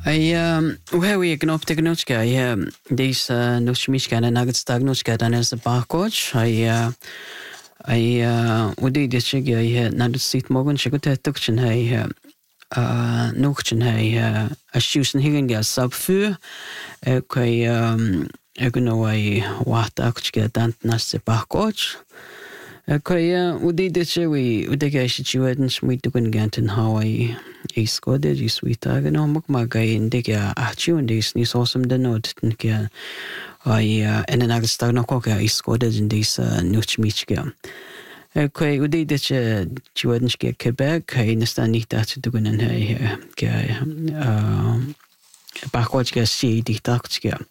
Uhewi gnop de gnutska, these nuchmishka and nuggets tagnuska dan as a barcoach. Udi de chiga, not sit morgan, she got a tuction, nuchen, a shoes and higging a subfu, a what actually dant nas a barcoach. Udi de chewy, Udega situations we took in Ganton Hawaii. Scored you sweet and Mukmaga in Diga Achu and this is awesome the note and then I start no cocker is scored in this Nuch Michigan. We did that you wouldn't get Quebec, I understand it that to do in here. Backwards get see the Taxia.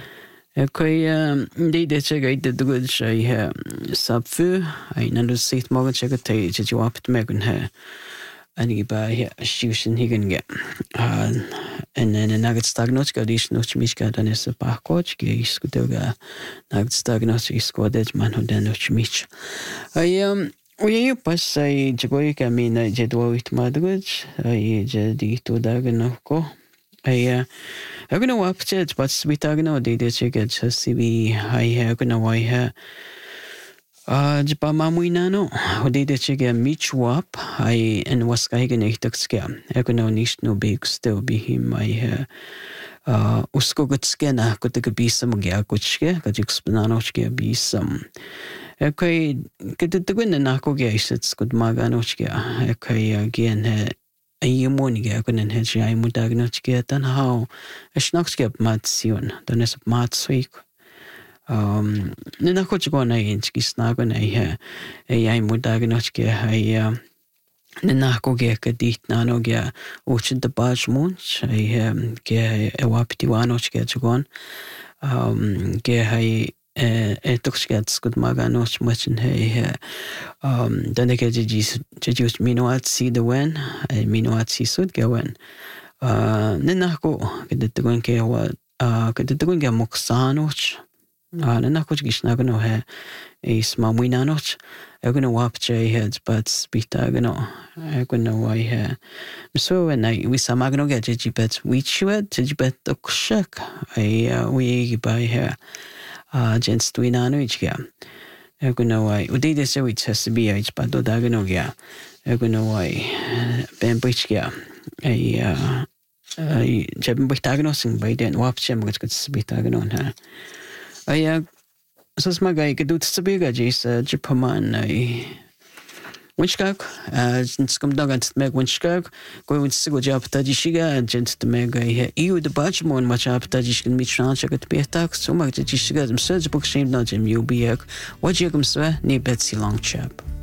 Did the check the good subfu, I never see it more check a tage you up to Megan hair. And you buy a shoes and he can get. And then a nugget stagnot, this no chimiska than as a parkoch, gay scudoga, nugget stagnot is squadded man who then no chimich. We pass a jagoic, I mean, I did with madrugage, I did to daganoko. I'm going to up chat, but sweet agno, did the chicken, CB, I have gonna why her. Mamuinano, who did it again, meet you up. And was Kagan a scam. I could no niche no big still be him. Usko good scanner could be some gakuchke, could you explain be some. Okay, get the win the narco gas, it's good maganochka. Okay, again, a yemoniga couldn't hedge I mudagnochka, and how a schnoxke mat sion, then is mat sweek. Nina coach go na inski snago na ai mudagnochke nina ko ge ka dit nano ge uchin the baj munch ge wapti wanochke chugon ge toxket good maganoch much then ke just minuat see the when minuat see sud ge when nina ko ge the gon ke wa ke the gon ge moksanoch na coach gishnagano he is mamuinanoch. I'm going to wap jay heads, but spitagano. I'm going to why he. So when we samagno get jibet, which you had jibet the kushak. We buy here. Gents twinano each gam. I'm going to why. We did this, which has to be a but do dagano ga. I'm going to why. Ben Bridge ga. Jebin Britagnosing by then wap jem gets spitagano her. Så smaga ik doet te bega jis Japan winchkak skum dagant meg winchkak go win sigo job tajishiga gent te mega eu de bachmon much up tajishkin mit chancha gat betak so mag tajishiga dem surge book shame not jim you be what you come swear ni Betsy long chap